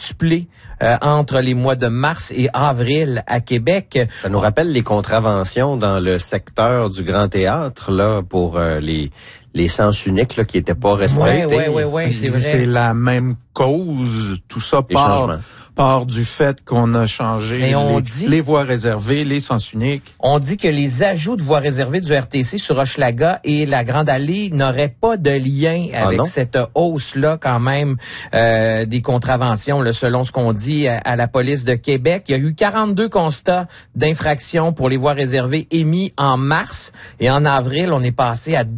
quintuplé entre les mois de mars et avril à Québec. Ça nous rappelle les contraventions dans le secteur du Grand Théâtre là pour les sens uniques là qui étaient pas respectés. Oui, c'est vrai. C'est la même cause, tout ça part du fait qu'on a changé les voies réservées, les sens uniques. On dit que les ajouts de voies réservées du RTC sur Hochelaga et la Grande Allée n'auraient pas de lien avec cette hausse-là quand même des contraventions, là, selon ce qu'on dit à la police de Québec. Il y a eu 42 constats d'infraction pour les voies réservées émis en mars et en avril, on est passé à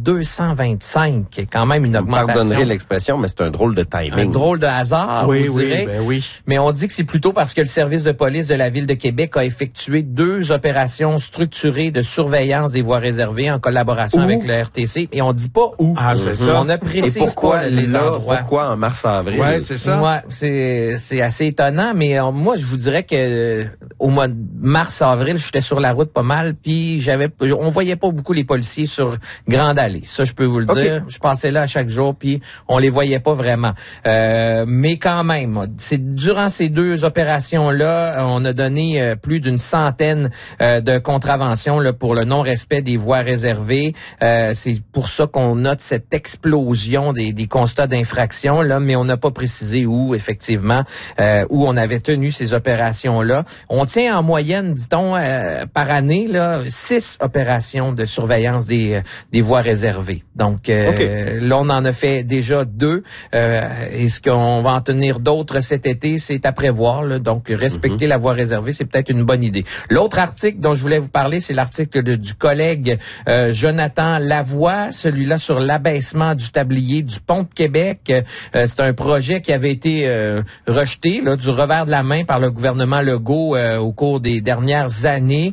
225. Quand même une augmentation. Vous pardonnerez l'expression, mais c'est un drôle de timing. Un drôle de hasard, vous direz. Oui. Mais on dit que c'est plutôt parce que le service de police de la Ville de Québec a effectué 2 opérations structurées de surveillance des voies réservées en collaboration avec le RTC. Et on dit pas où. Ah, c'est ça. On a précisé pourquoi les endroits. Pourquoi en mars-avril? Ouais, c'est ça. Ouais, c'est assez étonnant, mais moi, je vous dirais que au mois de mars-avril, j'étais sur la route pas mal, puis on voyait pas beaucoup les policiers sur Grande Allée. Ça, je peux vous le dire. Je passais là à chaque jour, puis on les voyait pas vraiment. Mais quand même, c'est durant ces 2 opérations-là, on a donné plus d'une centaine de contraventions là, pour le non-respect des voies réservées. C'est pour ça qu'on note cette explosion des constats d'infraction, là, mais on n'a pas précisé où, effectivement, où on avait tenu ces opérations-là. On tient en moyenne, dit-on, par année, là, 6 opérations de surveillance des voies réservées. Donc, là, on en a fait déjà 2. Est-ce qu'on va en tenir d'autres cet été? C'est à prévoir. Là. Donc, respecter la voie réservée, c'est peut-être une bonne idée. L'autre article dont je voulais vous parler, c'est l'article du collègue Jonathan Lavoie, celui-là sur l'abaissement du tablier du pont de Québec. C'est un projet qui avait été rejeté là, du revers de la main par le gouvernement Legault au cours des dernières années,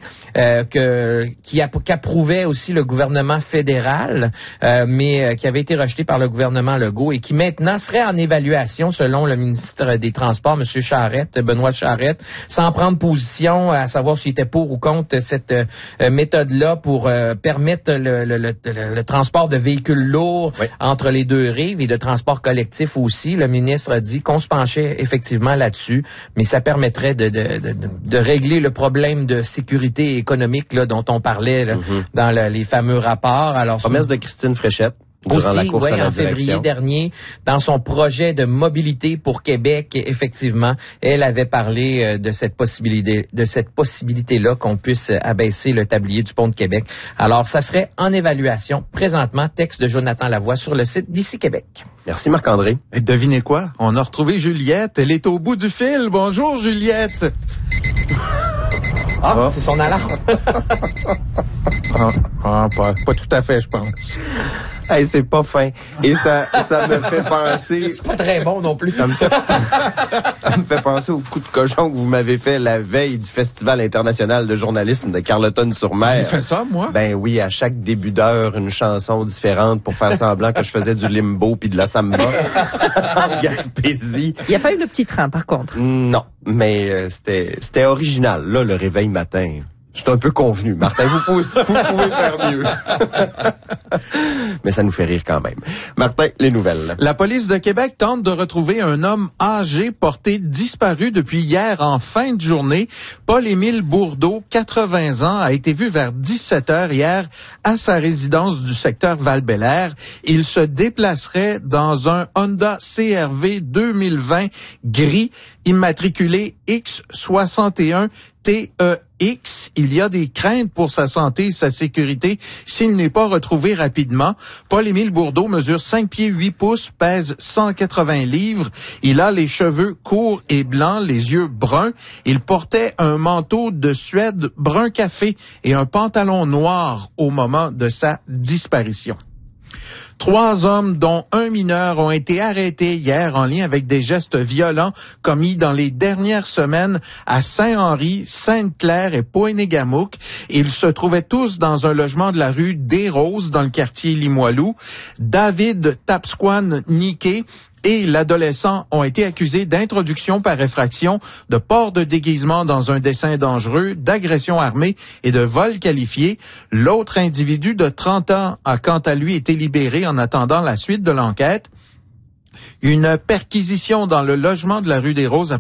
qu'approuvait aussi le gouvernement fédéral, mais qui avait été rejeté par le gouvernement Legault et qui maintenant serait en évaluation selon le ministre des Transports, M. Benoît Charette, sans prendre position à savoir s'il était pour ou contre cette méthode-là pour permettre le transport de véhicules lourds entre les 2 rives et de transport collectif aussi. Le ministre a dit qu'on se penchait effectivement là-dessus, mais ça permettrait de régler le problème de sécurité économique là, dont on parlait là, dans les fameux rapports. Alors, promesse de Christine Fréchette. Durant la course à la en février dernier, dans son projet de mobilité pour Québec, effectivement, elle avait parlé de cette possibilité-là qu'on puisse abaisser le tablier du pont de Québec. Alors, ça serait en évaluation présentement, texte de Jonathan Lavoie sur le site d'ici Québec. Merci Marc-André. Et devinez quoi? On a retrouvé Juliette. Elle est au bout du fil. Bonjour Juliette. C'est son alarme. Pas tout à fait, je pense. Hey, c'est pas fin. Et ça me fait penser... C'est pas très bon non plus. Ça me fait penser au coup de cochon que vous m'avez fait la veille du Festival international de journalisme de Carleton-sur-Mer. J'ai fait ça, moi? Ben oui, à chaque début d'heure, une chanson différente pour faire semblant que je faisais du limbo puis de la samba en Gaspésie. Il n'y a pas eu le petit train, par contre? Non, mais c'était original. Là, le réveil matin... C'est un peu convenu. Martin, vous pouvez faire mieux. Mais ça nous fait rire quand même. Martin, les nouvelles. La police de Québec tente de retrouver un homme âgé porté disparu depuis hier en fin de journée. Paul-Émile Bourdeau, 80 ans, a été vu vers 17h hier à sa résidence du secteur Val-Bélair. Il se déplacerait dans un Honda CR-V 2020 gris immatriculé X61 TEX. Il y a des craintes pour sa santé et sa sécurité s'il n'est pas retrouvé rapidement. Paul-Émile Bourdeau mesure 5 pieds 8 pouces, pèse 180 livres. Il a les cheveux courts et blancs, les yeux bruns. Il portait un manteau de Suède brun café et un pantalon noir au moment de sa disparition. 3 hommes, dont un mineur, ont été arrêtés hier en lien avec des gestes violents commis dans les dernières semaines à Saint-Henri, Sainte-Claire et Poinégamouk. Ils se trouvaient tous dans un logement de la rue des Roses, dans le quartier Limoilou. David Tapsquan Niquet et l'adolescent ont été accusés d'introduction par effraction, de port de déguisement dans un dessin dangereux, d'agression armée et de vol qualifié. L'autre individu de 30 ans a quant à lui été libéré en attendant la suite de l'enquête. Une perquisition dans le logement de la rue des Roses